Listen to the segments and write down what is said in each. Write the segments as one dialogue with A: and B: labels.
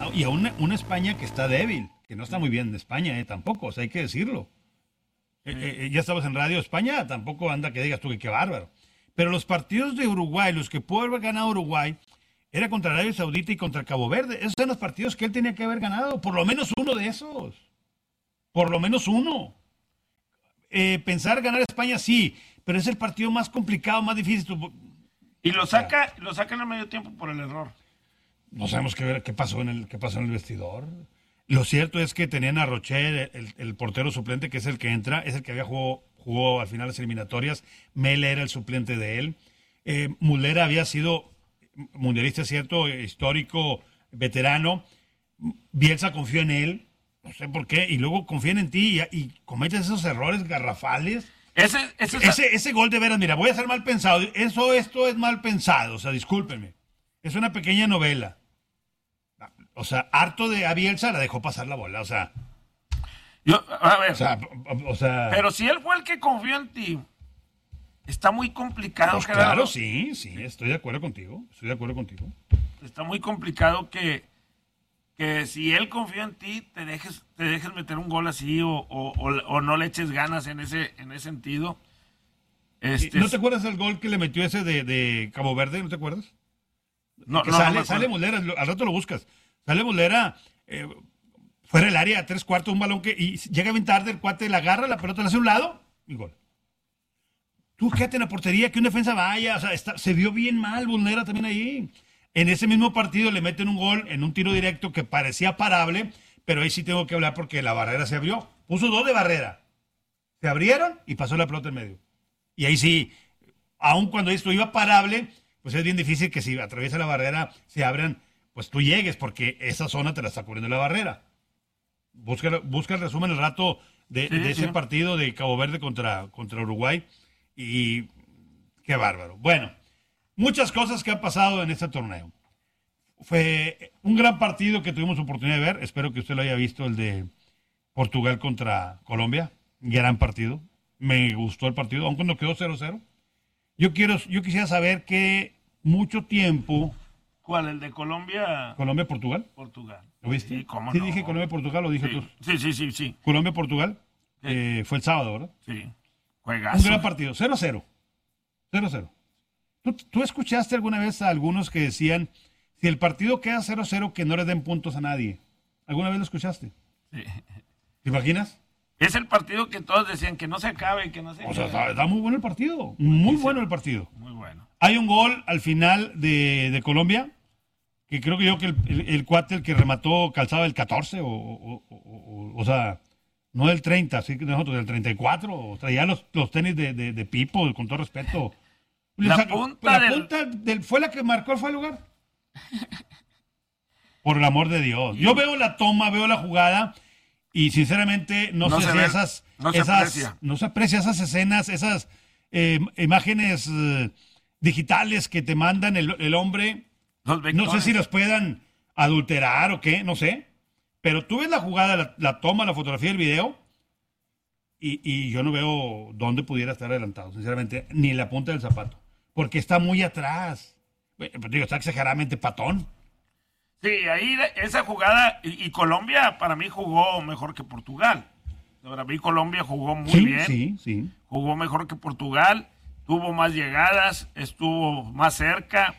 A: ¿no? Y a una España que está débil, que no está muy bien de España, tampoco, o sea, hay que decirlo. Ya estabas en Radio España, tampoco anda que digas tú que qué bárbaro. Pero los partidos de Uruguay, los que pudo haber ganado Uruguay, era contra Arabia Saudita y contra Cabo Verde. Esos eran los partidos que él tenía que haber ganado, por lo menos uno de esos. Por lo menos uno. Pensar ganar España, sí, pero es el partido más complicado, más difícil.
B: Y lo sacan a medio tiempo por el error.
A: No sabemos qué pasó en el vestidor. Lo cierto es que tenían a Rocher, el portero suplente, que es el que entra, es el que había jugó al final las eliminatorias. Mele era el suplente de él. Muslera había sido mundialista, cierto, histórico, veterano. Bielsa confió en él, no sé por qué, y luego confían en ti y cometes esos errores garrafales. Ese gol de veras, mira, voy a ser mal pensado. Esto es mal pensado, o sea, discúlpenme. Es una pequeña novela. O sea, harto de a Bielsa la dejó pasar la bola, o sea.
B: A ver.
A: O sea.
B: Pero si él fue el que confió en ti, está muy complicado.
A: Pues claro, sí, estoy de acuerdo contigo.
B: Está muy complicado que si él confió en ti, te dejes meter un gol así o no le eches ganas en ese sentido.
A: ¿No te acuerdas del gol que le metió ese de Cabo Verde? ¿No te acuerdas?
B: No,
A: sale Muslera, al rato lo buscas. Sale Muslera fuera del área, a 3/4, un balón y llega bien tarde, el cuate la agarra, la pelota le hace a un lado y gol. Tú quédate en la portería, que un defensa vaya, o sea, se vio bien mal Muslera también ahí. En ese mismo partido le meten un gol en un tiro directo que parecía parable, pero ahí sí tengo que hablar porque la barrera se abrió. Puso 2 de barrera. Se abrieron y pasó la pelota en medio. Y ahí sí, aun cuando esto iba parable, pues es bien difícil que si atraviesa la barrera, se abran, pues tú llegues, porque esa zona te la está cubriendo la barrera. Busca el resumen el rato de ese partido de Cabo Verde contra Uruguay, y qué bárbaro. Bueno, muchas cosas que han pasado en este torneo. Fue un gran partido que tuvimos oportunidad de ver, espero que usted lo haya visto, el de Portugal contra Colombia, gran partido. Me gustó el partido, aunque no quedó 0-0. Yo quisiera saber que mucho tiempo...
B: ¿Cuál? ¿El de Colombia?
A: ¿Colombia-Portugal?
B: Portugal.
A: ¿Lo viste?
B: Sí, ¿cómo
A: sí
B: no?
A: Dije Colombia-Portugal, lo dije tú.
B: Sí.
A: Colombia-Portugal, fue el sábado, ¿verdad?
B: Sí. Juegazo.
A: Un gran partido, 0-0. 0-0. ¿Tú escuchaste alguna vez a algunos que decían, si el partido queda 0-0, que no le den puntos a nadie? ¿Alguna vez lo escuchaste?
B: Sí.
A: ¿Te imaginas?
B: Es el partido que todos decían que no se acabe, que no se acabe.
A: O sea, está muy bueno el partido. Muy bueno el partido.
B: Muy bueno.
A: Hay un gol al final de Colombia, que creo que el cuate, el que remató, calzaba el 14, o sea, no del 30, así que nosotros del 34, o traía los tenis de Pipo, con todo respeto.
B: La punta
A: fue la que marcó el lugar. Por el amor de Dios. Yo veo la toma, veo la jugada, y sinceramente no sé si no se aprecia esas escenas, esas imágenes digitales que te mandan el hombre. No sé si los puedan adulterar o qué, no sé. Pero tú ves la jugada, la toma, la fotografía, el video, y yo no veo dónde pudiera estar adelantado, sinceramente, ni la punta del zapato. Porque está muy atrás. Digo, está exageradamente patón.
B: Sí, ahí esa jugada, y Colombia para mí jugó mejor que Portugal. Para mí Colombia jugó muy bien.
A: Sí.
B: Jugó mejor que Portugal, tuvo más llegadas, estuvo más cerca.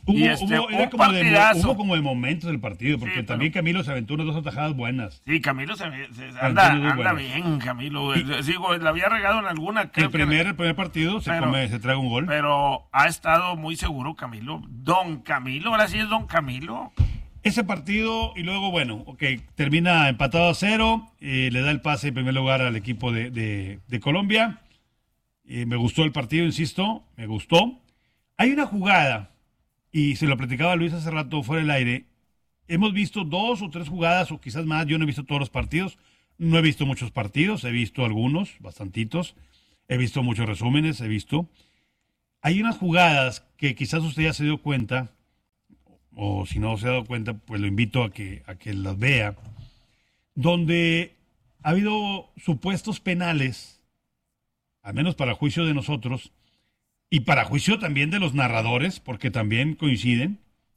A: Hubo como de momentos del partido, porque también Camilo se aventó unas 2 atajadas buenas.
B: Sí, Camilo anda bien, Camilo. Le había regado en alguna.
A: El primer partido se trae un gol.
B: Pero ha estado muy seguro Camilo. Don Camilo, ahora sí es Don Camilo.
A: Ese partido, y luego, termina empatado a 0, le da el pase en primer lugar al equipo de Colombia. Me gustó el partido, insisto, me gustó. Hay una jugada, y se lo platicaba Luis hace rato fuera del aire. Hemos visto 2 o 3 jugadas, o quizás más. Yo no he visto todos los partidos, no he visto muchos partidos, he visto algunos, bastantitos. He visto muchos resúmenes, Hay unas jugadas que quizás usted ya se dio cuenta, o si no se ha dado cuenta, pues lo invito a que las vea, donde ha habido supuestos penales, al menos para juicio de nosotros, y para juicio también de los narradores, porque también coinciden.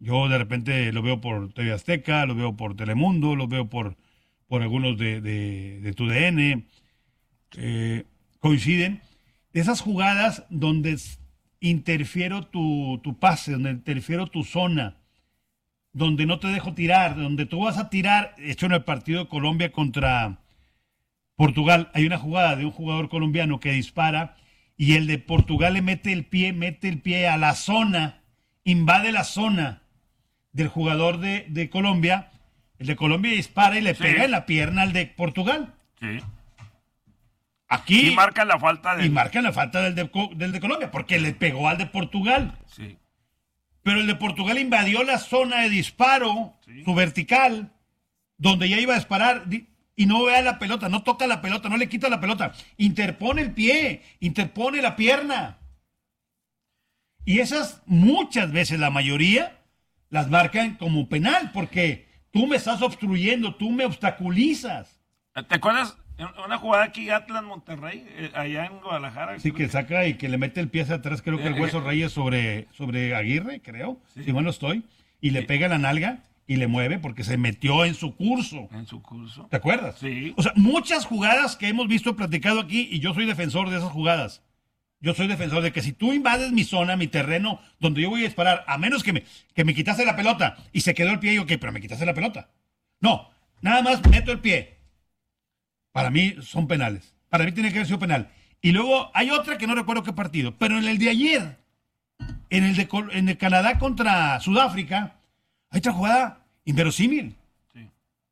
A: Yo de repente lo veo por TV Azteca, lo veo por Telemundo, lo veo por algunos de TUDN. Coinciden. Esas jugadas donde interfiero tu pase, donde interfiero tu zona, donde no te dejo tirar, donde tú vas a tirar. De hecho, en el partido de Colombia contra Portugal, hay una jugada de un jugador colombiano que dispara y el de Portugal le mete el pie a la zona, invade la zona del jugador de Colombia. El de Colombia dispara y le pega en la pierna al de Portugal.
B: Sí.
A: Aquí.
B: Y marcan la falta
A: del de Colombia, porque le pegó al de Portugal.
B: Sí.
A: Pero el de Portugal invadió la zona de disparo, su vertical, donde ya iba a disparar, y no vea la pelota, no toca la pelota, no le quita la pelota. Interpone el pie, interpone la pierna. Y esas muchas veces, la mayoría, las marcan como penal, porque tú me estás obstruyendo, tú me obstaculizas.
B: ¿Te acuerdas? Una jugada aquí, Atlas-Monterrey, allá en Guadalajara.
A: Sí, que saca y que le mete el pie hacia atrás, creo que el Hueso Reyes sobre Aguirre, creo, si mal no estoy, y le pega la nalga y le mueve porque se metió en su curso.
B: En su curso.
A: ¿Te acuerdas?
B: Sí.
A: O sea, muchas jugadas que hemos visto platicado aquí, y yo soy defensor de esas jugadas. Yo soy defensor de que si tú invades mi zona, mi terreno, donde yo voy a disparar, a menos que me quitaste la pelota y se quedó el pie, y ok, pero me quitaste la pelota. No, nada más meto el pie. Para mí son penales. Para mí tiene que haber sido penal. Y luego hay otra que no recuerdo qué partido, pero en el de ayer, en el Canadá contra Sudáfrica, hay otra jugada inverosímil.
B: Sí.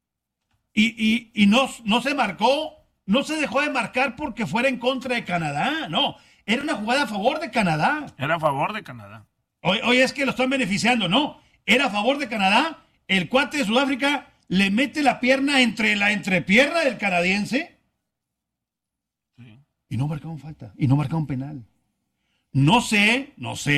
A: Y no se marcó, no se dejó de marcar porque fuera en contra de Canadá, no. Era una jugada a favor de Canadá.
B: Era a favor de Canadá.
A: Hoy es que lo están beneficiando, no. Era a favor de Canadá. El cuate de Sudáfrica le mete la pierna entre la entrepierna del canadiense.
B: Sí.
A: Y no marcaron falta. Y no marcaron penal. No sé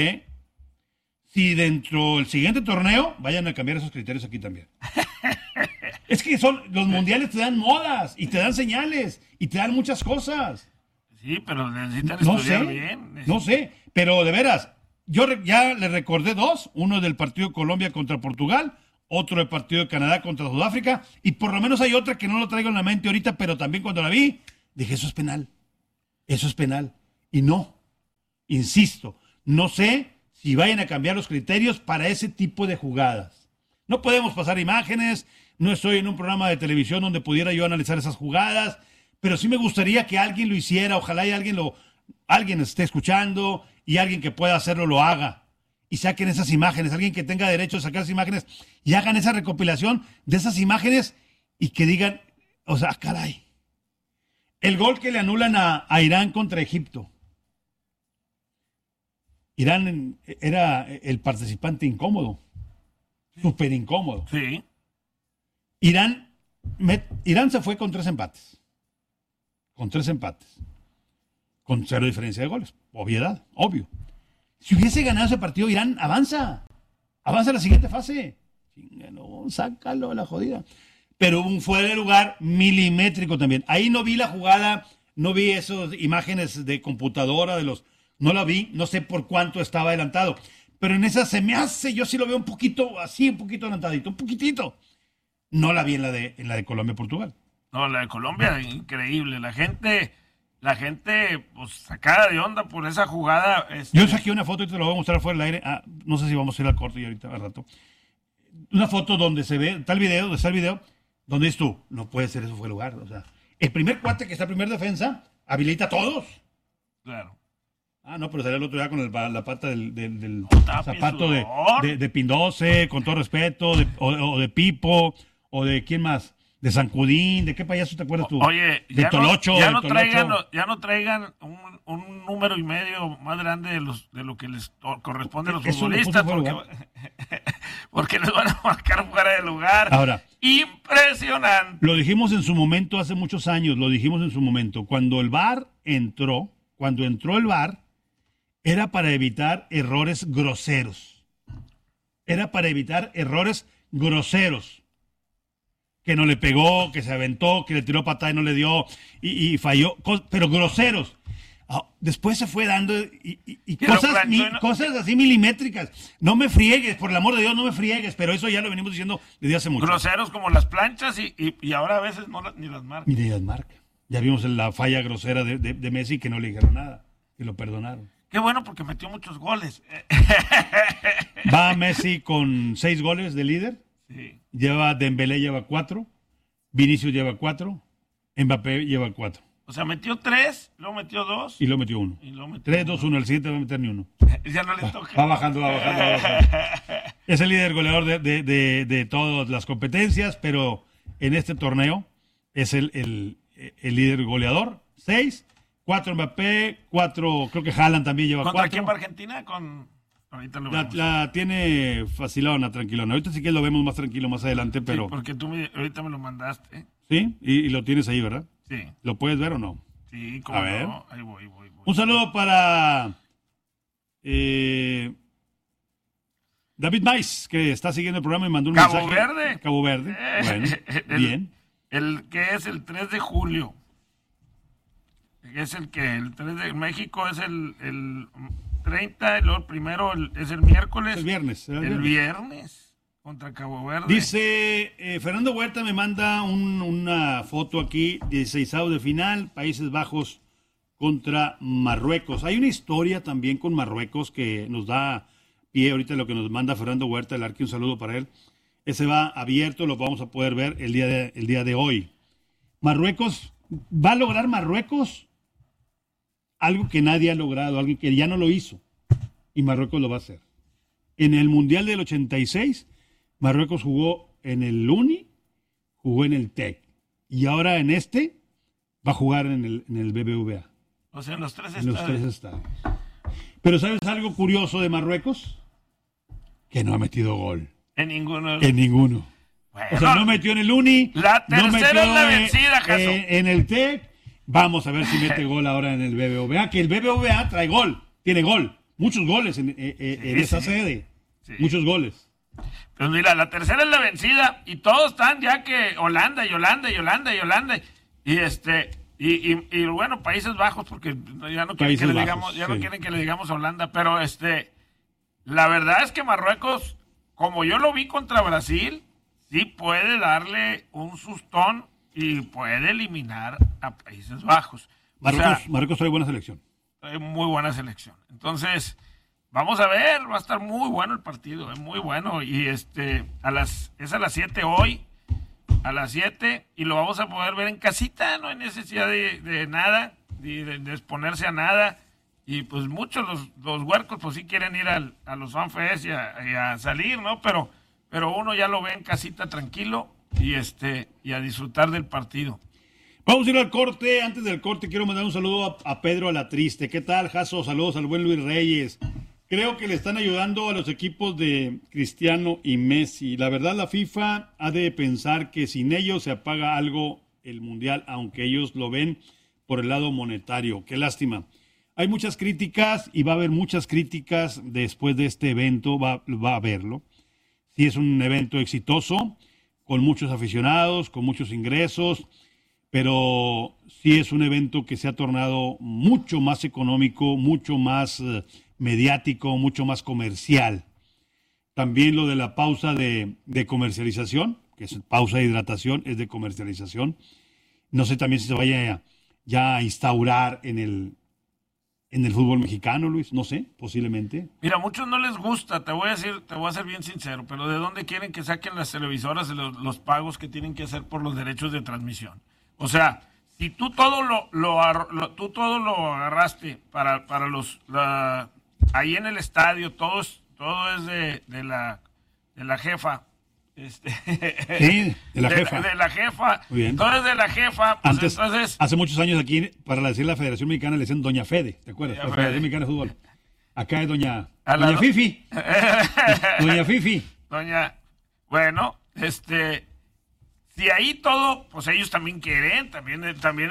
A: si dentro del siguiente torneo vayan a cambiar esos criterios aquí también. Es que los mundiales te dan modas y te dan señales y te dan muchas cosas.
B: Sí, pero necesitan estudiar bien.
A: No sé, pero de veras, yo ya le recordé dos, uno del partido de Colombia contra Portugal, otro del partido de Canadá contra Sudáfrica, y por lo menos hay otra que no lo traigo en la mente ahorita, pero también cuando la vi, dije, eso es penal. Y no, insisto, no sé si vayan a cambiar los criterios para ese tipo de jugadas. No podemos pasar imágenes, no estoy en un programa de televisión donde pudiera yo analizar esas jugadas, pero sí me gustaría que alguien lo hiciera, ojalá y alguien esté escuchando y alguien que pueda hacerlo lo haga. Y saquen esas imágenes, alguien que tenga derecho a sacar esas imágenes y hagan esa recopilación de esas imágenes y que digan, o sea, caray, el gol que le anulan a Irán contra Egipto. Irán era el participante incómodo, súper incómodo.
B: Sí.
A: Irán se fue con 3 empates. Con 0 diferencia de goles. Obvio. Si hubiese ganado ese partido, Irán avanza a la siguiente fase. No, sácalo a la jodida. Pero hubo un fuera de lugar milimétrico también. Ahí no vi la jugada, no vi esas imágenes de computadora no la vi, no sé por cuánto estaba adelantado. Pero en esa se me hace, yo sí lo veo un poquito adelantadito, un poquitito. No la vi en la de Colombia-Portugal.
B: No, la de Colombia, increíble. La gente, pues, sacada de onda por esa jugada.
A: Yo saqué una foto y te lo voy a mostrar fuera del aire. No sé si vamos a ir al corte y ahorita al rato. Una foto donde se ve, está el video, donde dices tú, no puede ser, eso fue el lugar. O sea, el primer cuate que está en primer defensa habilita a todos.
B: Claro.
A: No, pero salió el otro día con la pata del zapato
B: sudor.
A: de Pindose, con todo respeto, o de Pipo, o de quién más, de Sancudín, ¿de qué payaso te acuerdas tú?
B: Oye,
A: de Tolocho.
B: Ya no traigan un número y medio más grande de lo que les corresponde a los futbolistas, porque les van a marcar fuera de lugar.
A: Ahora,
B: impresionante.
A: Lo dijimos en su momento, hace muchos años, cuando entró el VAR, era para evitar errores groseros. Que no le pegó, que se aventó, que le tiró patada y no le dio, y falló, pero groseros. Después se fue dando y
B: Que lo planchó, ¿no?
A: cosas así milimétricas. No me friegues, por el amor de Dios, no me friegues, pero eso ya lo venimos diciendo desde hace mucho.
B: Groseros como las planchas y ahora a veces ni las marcan.
A: Mire, las marca. Ya vimos la falla grosera de Messi que no le dijeron nada, que lo perdonaron.
B: Qué bueno porque metió muchos goles.
A: Va Messi con 6 goles de líder.
B: Sí.
A: Dembélé lleva 4. Vinicius lleva 4. Mbappé lleva 4.
B: O sea, metió 3, luego metió 2.
A: Y luego metió 1. 3, 2, 1. El siguiente va a meter ni 1.
B: Ya no le toca.
A: Va bajando. Es el líder goleador de todas las competencias, pero en este torneo es el líder goleador. 6, 4 Mbappé, 4, creo que Haaland también lleva 4.
B: ¿Contra quién va Argentina? Ahorita lo vemos.
A: La tiene facilona, tranquilona. Ahorita sí que lo vemos más tranquilo más adelante, pero...
B: Sí, porque tú ahorita me lo mandaste.
A: Sí, y lo tienes ahí, ¿verdad?
B: Sí.
A: ¿Lo puedes ver o no?
B: Sí, cómo
A: A ver.
B: no. Ahí voy.
A: Un saludo para David Mais, que está siguiendo el programa y mandó un mensaje.
B: Verde.
A: Cabo Verde. Bueno, bien.
B: El que es el 3 de julio. Es el 3 de México es el 30, y luego el primero es el miércoles.
A: El viernes.
B: El viernes contra Cabo Verde.
A: Dice, Fernando Huerta me manda una foto aquí, 16avo de final, Países Bajos contra Marruecos. Hay una historia también con Marruecos que nos da pie ahorita lo que nos manda Fernando Huerta, el Arqui, un saludo para él. Ese va abierto, lo vamos a poder ver el día de hoy. Marruecos, ¿va a lograr Marruecos algo que nadie ha logrado, alguien que ya no lo hizo? Y Marruecos lo va a hacer. En el Mundial del 86, Marruecos jugó en el UNI, jugó en el TEC. Y ahora en este va a jugar en el BBVA.
B: O sea, en los 3
A: estadios. En los 3 estadios. Pero ¿sabes algo curioso de Marruecos? Que no ha metido gol.
B: En ninguno.
A: En ninguno.
B: Bueno,
A: o sea, no metió en el UNI.
B: La tercera
A: no metió
B: es la vencida, Jaso.
A: En el TEC. Vamos a ver si mete gol ahora en el BBVA. Que el BBVA trae gol. Tiene gol. Muchos goles en esa sede. Sí. Muchos goles.
B: Pues mira, la tercera es la vencida y todos están ya que Holanda. Y bueno, Países Bajos, porque ya no quieren, quieren que le digamos Holanda, pero la verdad es que Marruecos, como yo lo vi contra Brasil, sí puede darle un sustón y puede eliminar a Países Bajos.
A: Marruecos trae buena selección.
B: Muy buena selección. Entonces, vamos a ver, va a estar muy bueno el partido, muy bueno. Y es a las 7 hoy. A las 7 y lo vamos a poder ver en casita, no hay necesidad de nada, de exponerse a nada. Y pues muchos los huercos pues sí quieren ir a los fanfests y a salir, ¿no? Pero uno ya lo ve en casita tranquilo y a disfrutar del partido.
A: Vamos a ir al corte. Antes del corte quiero mandar un saludo a Pedro Alatriste. ¿Qué tal, Jaso? Saludos al buen Luis Reyes. Creo que le están ayudando a los equipos de Cristiano y Messi. La verdad, la FIFA ha de pensar que sin ellos se apaga algo el Mundial, aunque ellos lo ven por el lado monetario. Qué lástima. Hay muchas críticas y va a haber muchas críticas después de este evento, va a haberlo. Sí es un evento exitoso, con muchos aficionados, con muchos ingresos, pero sí es un evento que se ha tornado mucho más económico, mucho más mediático, mucho más comercial. También lo de la pausa de comercialización, que es pausa de hidratación, es de comercialización. No sé también si se vaya ya a instaurar en el fútbol mexicano, Luis, no sé, posiblemente.
B: Mira, a muchos no les gusta, te voy a ser bien sincero, pero ¿de dónde quieren que saquen las televisoras los pagos que tienen que hacer por los derechos de transmisión? O sea, si tú todo lo agarraste para ahí en el estadio, todo es de la jefa.
A: Sí, de la jefa.
B: De la jefa.
A: Muy bien.
B: Entonces, de la jefa, pues
A: antes,
B: entonces...
A: Hace muchos años aquí, para decir la Federación Mexicana, le decían Doña Fede, ¿te acuerdas? La Federación Mexicana de Fútbol. Acá es Doña Fifi. Doña Fifi.
B: Bueno, si ahí todo, pues ellos también quieren, también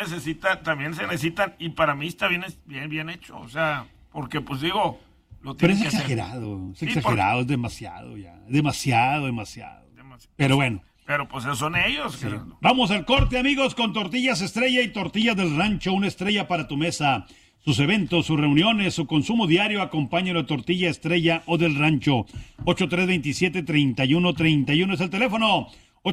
B: se necesitan, y para mí está bien hecho, o sea, porque pues digo, lo
A: pero
B: tienen
A: es
B: que
A: exagerado,
B: hacer.
A: Es exagerado, es demasiado ya, demasiado. Pero bueno.
B: Pero pues esos son ellos.
A: Sí. Vamos al corte, amigos, con Tortillas Estrella y Tortillas del Rancho, una estrella para tu mesa. sus eventos, sus reuniones, su consumo diario, acompáñalo a Tortilla Estrella o del Rancho. 8327-3131 es el teléfono.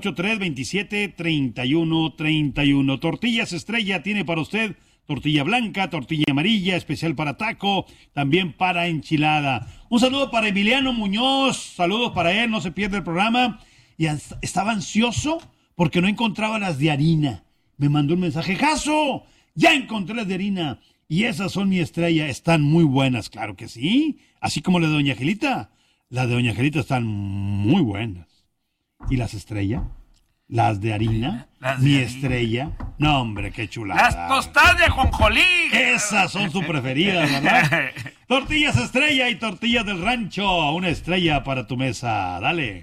A: 8327-3131. Tortillas Estrella tiene para usted tortilla blanca, tortilla amarilla, especial para taco, también para enchilada. Un saludo para Emiliano Muñoz, saludos para él, no se pierde el programa. Y estaba ansioso porque no encontraba las de harina. Me mandó un mensaje, ¡Jaso! Ya encontré las de harina. Y esas son mi estrella, están muy buenas, claro que sí. Así como las de Doña Angelita. Las de Doña Angelita están muy buenas. ¿Y las estrellas? Las de harina, mi estrella. No, hombre, qué chulada.
B: Las tostadas de ajonjolí.
A: Esas son sus preferidas, ¿verdad? Tortillas Estrella y tortillas del Rancho. Una estrella para tu mesa. Dale.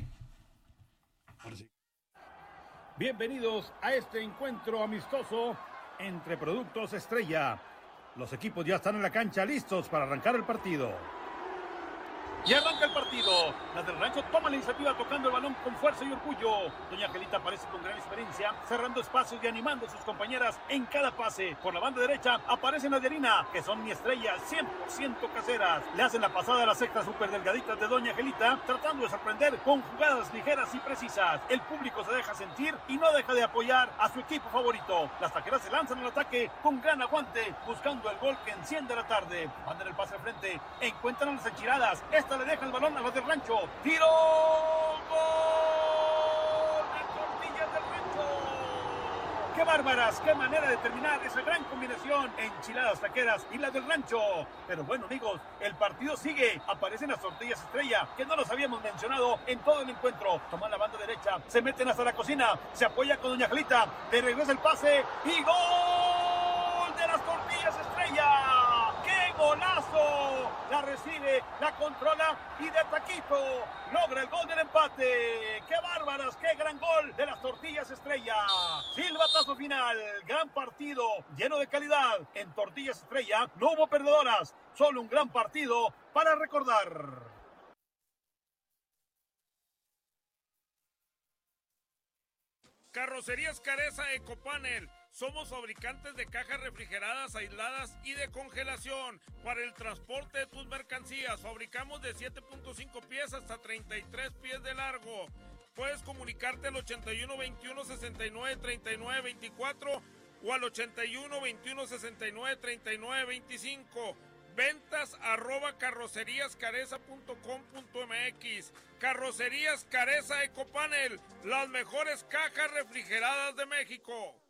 A: Bienvenidos a este encuentro amistoso entre Productos Estrella. Los equipos ya están en la cancha listos para arrancar el partido. Y arranca el partido. Las del Rancho toman la iniciativa tocando el balón con fuerza y orgullo. Doña Angelita aparece con gran experiencia, cerrando espacios y animando a sus compañeras en cada pase. Por la banda derecha aparecen las de harina, que son mi estrella, 100% caseras. Le hacen la pasada a las sectas súper delgaditas de Doña Angelita, tratando de sorprender con jugadas ligeras y precisas. El público se deja sentir y no deja de apoyar a su equipo favorito. Las taqueras se lanzan al ataque con gran aguante, buscando el gol que enciende la tarde. Mandan el pase al frente, encuentran a las enchiladas. Esta le deja el balón a las del Rancho. ¡Tiro! ¡Gol! ¡De Tortillas del Rancho! ¡Qué bárbaras! ¡Qué manera de terminar esa gran combinación! Enchiladas taqueras y las del Rancho. Pero bueno, amigos, el partido sigue. Aparecen las Tortillas Estrella, que no los habíamos mencionado en todo el encuentro. Toman la banda derecha, se meten hasta la cocina, se apoya con Doña Angelita, le regresa el pase y ¡gol de las Tortillas Estrella! ¡Qué golazo! La recibe, la controla y de taquito logra el gol del empate. ¡Qué bárbaras! ¡Qué gran gol de las Tortillas Estrella! Silbatazo final, gran partido, lleno de calidad. En Tortillas Estrella no hubo perdedoras, solo un gran partido para recordar.
B: Carrocerías Careza Ecopanel. Somos fabricantes de cajas refrigeradas, aisladas y de congelación para el transporte de tus mercancías. Fabricamos de 7.5 pies hasta 33 pies de largo. Puedes comunicarte al 81 21 69 39 24 o al 81 21 69 39 25. Ventas @carroceríascareza.com.mx. Carrocerías Careza Ecopanel, las mejores cajas refrigeradas de México.